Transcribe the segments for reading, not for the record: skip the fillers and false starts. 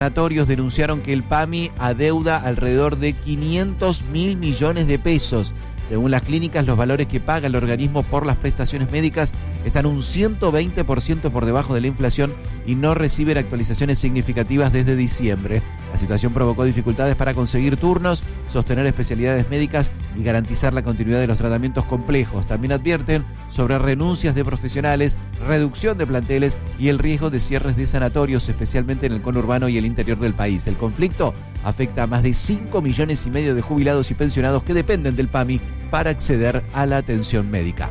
sanatorios denunciaron que el PAMI adeuda alrededor de 500.000 millones de pesos. Según las clínicas, los valores que paga el organismo por las prestaciones médicas están un 120% por debajo de la inflación y no reciben actualizaciones significativas desde diciembre. La situación provocó dificultades para conseguir turnos, sostener especialidades médicas y garantizar la continuidad de los tratamientos complejos. También advierten sobre renuncias de profesionales, reducción de planteles y el riesgo de cierres de sanatorios, especialmente en el conurbano y el interior del país. El conflicto afecta a más de 5,5 millones de jubilados y pensionados que dependen del PAMI para acceder a la atención médica.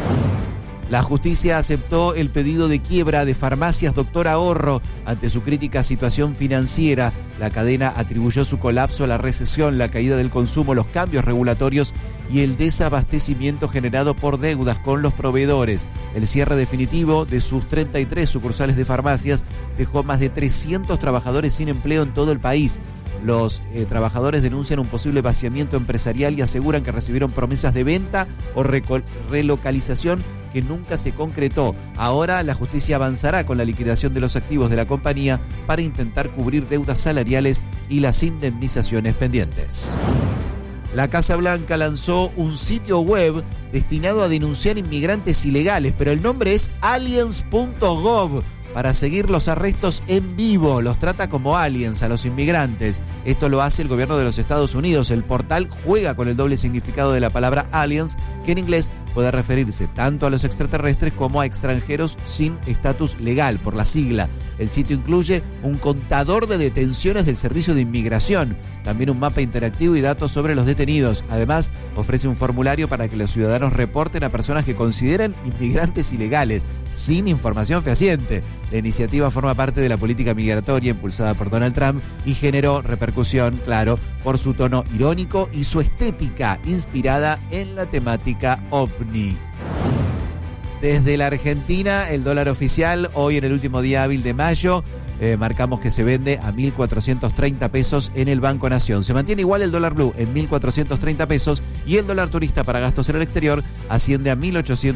La justicia aceptó el pedido de quiebra de Farmacias Doctor Ahorro ante su crítica situación financiera. La cadena atribuyó su colapso a la recesión, la caída del consumo, los cambios regulatorios y el desabastecimiento generado por deudas con los proveedores. El cierre definitivo de sus 33 sucursales de farmacias dejó más de 300 trabajadores sin empleo en todo el país. Los trabajadores denuncian un posible vaciamiento empresarial y aseguran que recibieron promesas de venta o relocalización que nunca se concretó. Ahora la justicia avanzará con la liquidación de los activos de la compañía para intentar cubrir deudas salariales y las indemnizaciones pendientes. La Casa Blanca lanzó un sitio web destinado a denunciar inmigrantes ilegales, pero el nombre es aliens.gov. Para seguir los arrestos en vivo, los trata como aliens a los inmigrantes. Esto lo hace el gobierno de los Estados Unidos. El portal juega con el doble significado de la palabra aliens, que en inglés puede referirse tanto a los extraterrestres como a extranjeros sin estatus legal, por la sigla. El sitio incluye un contador de detenciones del Servicio de Inmigración, también un mapa interactivo y datos sobre los detenidos. Además, ofrece un formulario para que los ciudadanos reporten a personas que consideren inmigrantes ilegales, sin información fehaciente. La iniciativa forma parte de la política migratoria impulsada por Donald Trump y generó repercusión, claro, por su tono irónico y su estética inspirada en la temática ovni. Desde la Argentina, el dólar oficial, hoy en el último día hábil de mayo, marcamos que se vende a 1.430 pesos en el Banco Nación. Se mantiene igual el dólar blue en 1.430 pesos y el dólar turista para gastos en el exterior asciende a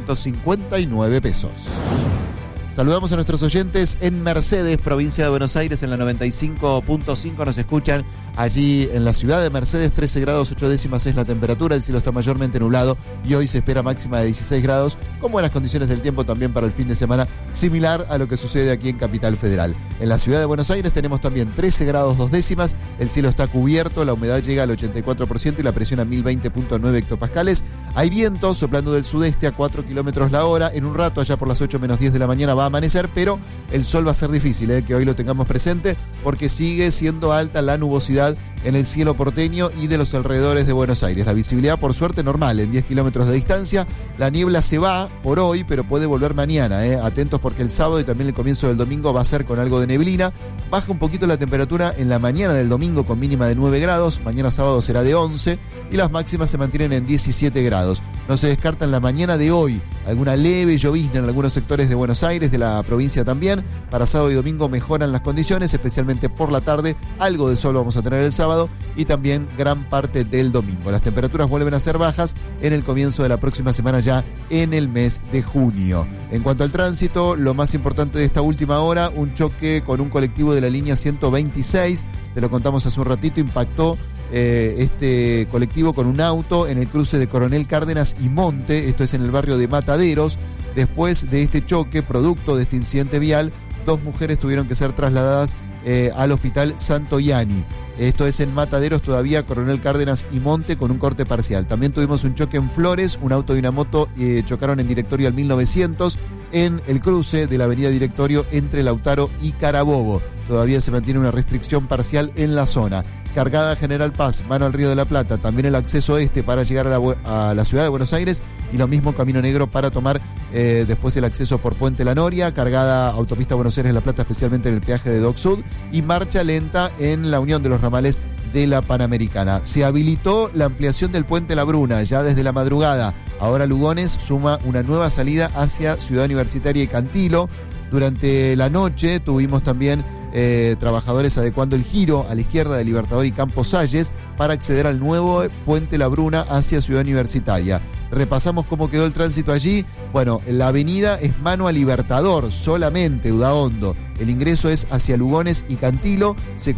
1.859 pesos. Saludamos a nuestros oyentes en Mercedes, provincia de Buenos Aires, en la 95.5. Nos escuchan allí en la ciudad de Mercedes, 13 grados 8 décimas es la temperatura. El cielo está mayormente nublado y hoy se espera máxima de 16 grados, con buenas condiciones del tiempo también para el fin de semana, similar a lo que sucede aquí en Capital Federal. En la ciudad de Buenos Aires tenemos también 13 grados 2 décimas. El cielo está cubierto, la humedad llega al 84% y la presión a 1020.9 hectopascales. Hay viento soplando del sudeste a 4 kilómetros la hora. En un rato, allá por las 8 menos 10 de la mañana, va a amanecer, pero el sol va a ser difícil que hoy lo tengamos presente porque sigue siendo alta la nubosidad en el cielo porteño y de los alrededores de Buenos Aires. La visibilidad, por suerte, normal, en 10 kilómetros de distancia. La niebla se va por hoy, pero puede volver mañana. Atentos porque el sábado y también el comienzo del domingo va a ser con algo de neblina. Baja un poquito la temperatura en la mañana del domingo con mínima de 9 grados. Mañana sábado será de 11 y las máximas se mantienen en 17 grados. No se descarta en la mañana de hoy alguna leve llovizna en algunos sectores de Buenos Aires, de la provincia también. Para sábado y domingo mejoran las condiciones, especialmente por la tarde. Algo de sol vamos a tener el sábado y también gran parte del domingo. Las temperaturas vuelven a ser bajas en el comienzo de la próxima semana, ya en el mes de junio. En cuanto al tránsito, lo más importante de esta última hora, un choque con un colectivo de la línea 126, te lo contamos hace un ratito, impactó este colectivo con un auto en el cruce de Coronel Cárdenas y Monte, esto es en el barrio de Mataderos. Después de este choque, producto de este incidente vial, 2 mujeres tuvieron que ser trasladadas al hospital Santoyani. Esto es en Mataderos, todavía Coronel Cárdenas y Monte, con un corte parcial. También tuvimos un choque en Flores, un auto y una moto chocaron en Directorio al 1900 en el cruce de la avenida Directorio entre Lautaro y Carabobo. Todavía se mantiene una restricción parcial en la zona. Cargada General Paz, mano al Río de la Plata, también el acceso este para llegar a la ciudad de Buenos Aires y lo mismo Camino Negro para tomar después el acceso por Puente La Noria, cargada Autopista Buenos Aires-La Plata, especialmente en el peaje de Dock Sud, y marcha lenta en la unión de los ramales de la Panamericana. Se habilitó la ampliación del Puente La Bruna ya desde la madrugada. Ahora Lugones suma una nueva salida hacia Ciudad Universitaria y Cantilo. Durante la noche tuvimos también trabajadores adecuando el giro a la izquierda de Libertador y Campos Salles para acceder al nuevo Puente La Bruna hacia Ciudad Universitaria. Repasamos cómo quedó el tránsito allí. Bueno, la avenida es mano a Libertador solamente, Udaondo. El ingreso es hacia Lugones y Cantilo. Se